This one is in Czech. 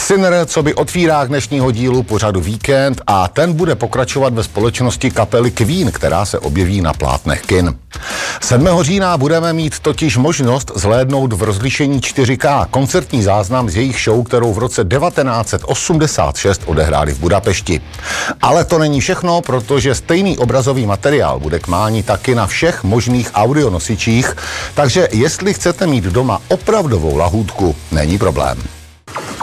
Sinner, co by otvírák dnešního dílu pořadu Víkend, a ten bude pokračovat ve společnosti kapely Queen, která se objeví na plátnech kin. 7. října budeme mít totiž možnost zhlédnout v rozlišení 4K koncertní záznam z jejich show, kterou v roce 1986 odehráli v Budapešti. Ale to není všechno, protože stejný obrazový materiál bude k mání taky na všech možných audionosičích, takže jestli chcete mít doma opravdovou lahůdku, není problém.